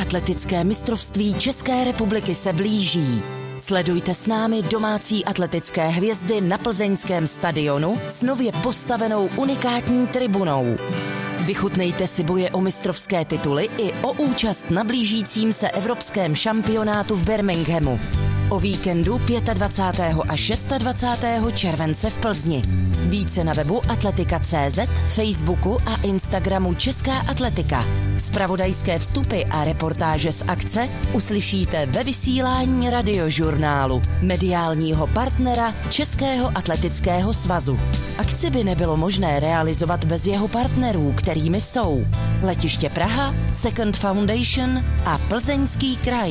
Atletické mistrovství České republiky se blíží. Sledujte s námi domácí atletické hvězdy na plzeňském stadionu s nově postavenou unikátní tribunou. Vychutnejte si boje o mistrovské tituly i o účast na blížícím se evropském šampionátu v Birminghamu. O víkendu 25. a 26. července v Plzni. Více na webu atletika.cz, Facebooku a Instagramu Česká atletika. Zpravodajské vstupy a reportáže z akce uslyšíte ve vysílání Radiožurnálu, mediálního partnera Českého atletického svazu. Akci by nebylo možné realizovat bez jeho partnerů, kterými jsou Letiště Praha, Second Foundation a Plzeňský kraj.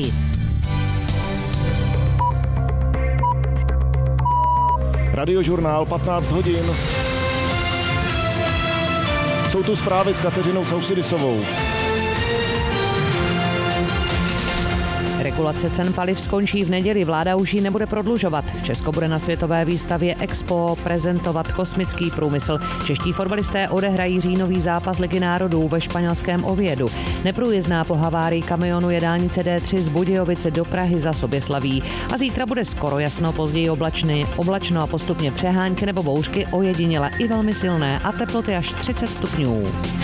Radiožurnál 15 hodin. Jsou tu zprávy s Kateřinou Causidisovou. Regulace cen paliv skončí v neděli, vláda už ji nebude prodlužovat. Česko bude na světové výstavě Expo prezentovat kosmický průmysl. Čeští fotbalisté odehrají říjnový zápas Ligy národů ve španělském Oviedu. Neprůjezdná po havárii kamionu je dálnice D3 z Budějovic do Prahy za Soběslaví. A zítra bude skoro jasno, později oblačno a postupně přehánky nebo bouřky, ojediněle i velmi silné a teploty až 30 stupňů.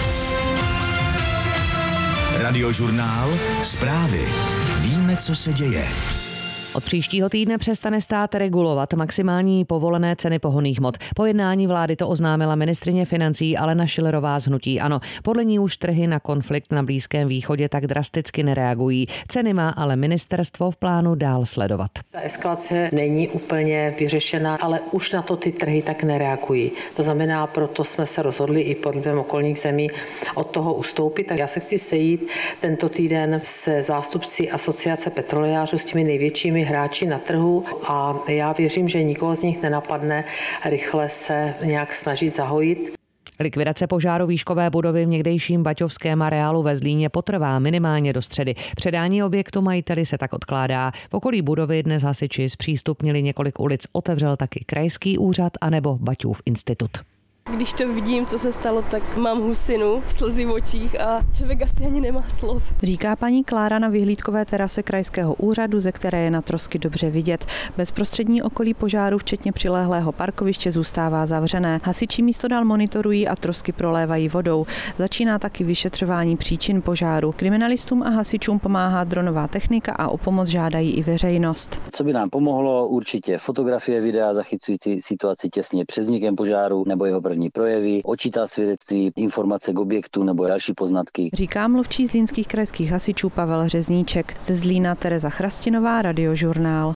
Radiožurnál, zprávy. Víme, co se děje. Od příštího týdne přestane stát regulovat maximální povolené ceny pohonných hmot. Po jednání vlády to oznámila ministryně financí Alena Schillerová z hnutí ANO. Podle ní už trhy na konflikt na Blízkém východě tak drasticky nereagují. Ceny má ale ministerstvo v plánu dál sledovat. Ta eskalace není úplně vyřešena, ale už na to ty trhy tak nereagují. To znamená, proto jsme se rozhodli i pod vlivem okolních zemí od toho ustoupit. Tak já se chci sejít tento týden se zástupci asociace petrolejářů, s těmi největšími hráči na trhu a já věřím, že nikoho z nich nenapadne rychle se nějak snažit zahojit. Likvidace požáru výškové budovy v někdejším baťovském areálu ve Zlíně potrvá minimálně do středy. Předání objektu majiteli se tak odkládá. V okolí budovy dnes hasiči zpřístupnili několik ulic, otevřel taky krajský úřad anebo Baťův institut. Když to vidím, co se stalo, tak mám husinu, slzy v očích a člověk asi ani nemá slov. Říká paní Klára na vyhlídkové terase krajského úřadu, ze které je na trosky dobře vidět. Bezprostřední okolí požáru, včetně přilehlého parkoviště, zůstává zavřené. Hasiči místo dál monitorují a trosky prolévají vodou. Začíná taky vyšetřování příčin požáru. Kriminalistům a hasičům pomáhá dronová technika a o pomoc žádají i veřejnost. Co by nám pomohlo? Určitě fotografie, videa zachycující situaci těsně před vznikem požáru nebo jeho první projevy, očitá svědectví, informace k objektu nebo další poznatky. Říká mluvčí zlínských krajských hasičů Pavel Řezníček. Ze Zlína Tereza Chrastinová, Radiožurnál.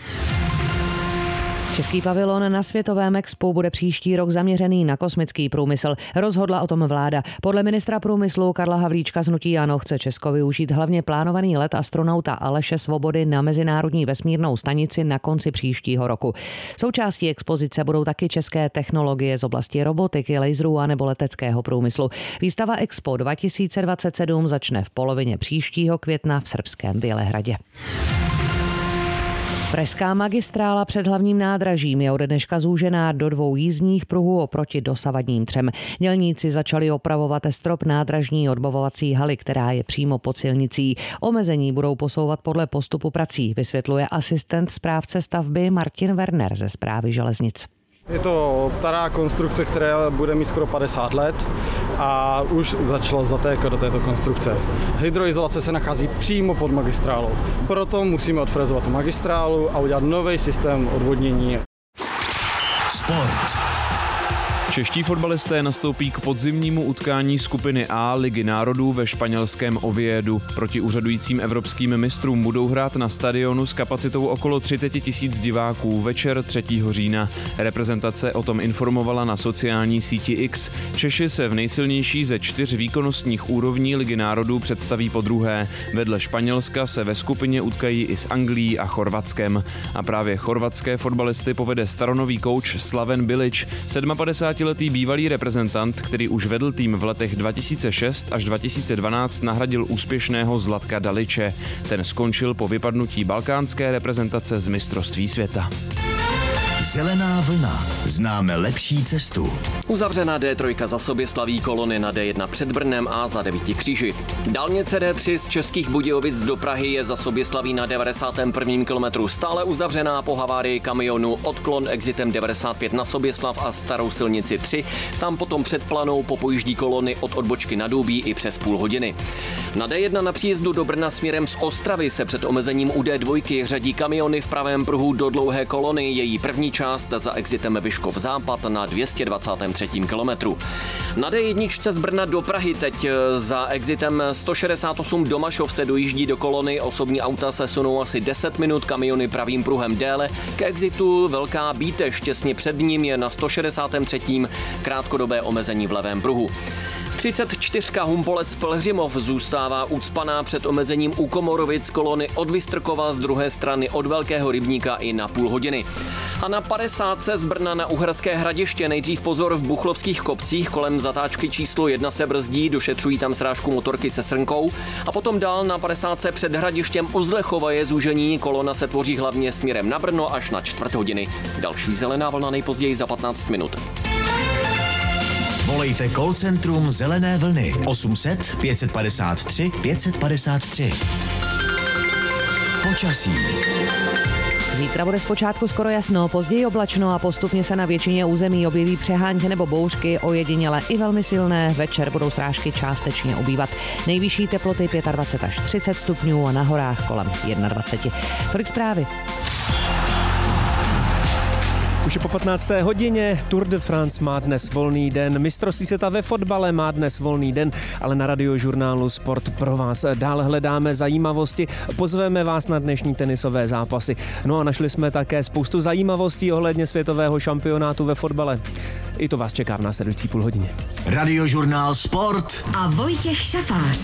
Český pavilon na Světovém expu bude příští rok zaměřený na kosmický průmysl. Rozhodla o tom vláda. Podle ministra průmyslu Karla Havlíčka z hnutí ANO chce Česko využít hlavně plánovaný let astronauta Aleše Svobody na Mezinárodní vesmírnou stanici na konci příštího roku. Součástí expozice budou taky české technologie z oblasti robotiky, laserů a nebo leteckého průmyslu. Výstava Expo 2027 začne v polovině příštího května v srbském Bělehradě. Pražská magistrála před hlavním nádražím je ode dneška zúžená do 2 jízdních pruhů oproti dosavadním 3. Dělníci začali opravovat strop nádražní odbavovací haly, která je přímo pod silnicí. Omezení budou posouvat podle postupu prací, vysvětluje asistent správce stavby Martin Werner ze Správy železnic. Je to stará konstrukce, která bude mít skoro 50 let a už začalo zatékat do této konstrukce. Hydroizolace se nachází přímo pod magistrálou. Proto musíme odfrezovat tu magistrálu a udělat nový systém odvodnění. Sport. Čeští fotbalisté nastoupí k podzimnímu utkání skupiny A Ligy národů ve španělském Oviedu. Proti úřadujícím evropským mistrům budou hrát na stadionu s kapacitou okolo 30 000 diváků večer 3. října. Reprezentace o tom informovala na sociální síti X. Češi se v nejsilnější ze 4 výkonnostních úrovní Ligy národů představí podruhé. Vedle Španělska se ve skupině utkají i s Anglií a Chorvatskem. A právě chorvatské fotbalisty povede staronový kouč Slaven Bilic, 57letý bývalý reprezentant, který už vedl tým v letech 2006 až 2012, nahradil úspěšného Zlatka Daliče. Ten skončil po vypadnutí balkánské reprezentace z mistrovství světa. Zelená vlna. Známe lepší cestu. Uzavřená D3 za Soběslaví, kolony na D1 před Brnem a za 9 kříži. Dálnice D3 z Českých Budějovic do Prahy je za Soběslaví na 91. kilometru stále uzavřená po havárii kamionu, odklon exitem 95 na Soběslav a starou silnici 3. Tam potom před Planou popojíždí kolony od odbočky na Důbí i přes půl hodiny. Na D1 na příjezdu do Brna směrem z Ostravy se před omezením u D2 řadí kamiony v pravém pruhu do dlouhé kolony. Její první část za exitem Vyškov západ na 223. kilometru. Na D1 z Brna do Prahy teď za exitem 168 Domašov se dojíždí do kolony. Osobní auta se sunou asi 10 minut, kamiony pravým pruhem déle. K exitu Velká Bíteš těsně před ním je na 163. krátkodobé omezení v levém pruhu. 34 Humpolec Pelhřimov zůstává ucpaná před omezením u Komorovic, kolony od Vystrkova z druhé strany od Velkého Rybníka i na půl hodiny. A na 50 z Brna na Uherské Hradiště nejdřív pozor v Buchlovských kopcích, kolem zatáčky číslo 1 se brzdí, došetřují tam srážku motorky se srnkou a potom dál na 50 před Hradištěm u Zlechova je zúžení, kolona se tvoří hlavně směrem na Brno až na 4 hodiny. Další zelená vlna nejpozději za 15 minut. Volejte call centrum Zelené vlny 800 553 553. Počasí. Zítra bude zpočátku skoro jasno, později oblačno a postupně se na většině území objeví přehánky nebo bouřky, ojediněle i velmi silné. Večer budou srážky částečně ubývat. Nejvyšší teploty 25 až 30 stupňů a na horách kolem 21. Tolik zprávy. Už je po 15. hodině, Tour de France má dnes volný den, mistrovství světa ve fotbale má dnes volný den, ale na Radiožurnálu Sport pro vás dále hledáme zajímavosti, pozveme vás na dnešní tenisové zápasy. No a našli jsme také spoustu zajímavostí ohledně světového šampionátu ve fotbale. I to vás čeká v následující půl hodině. Radiožurnál Sport a Vojtěch Šafář.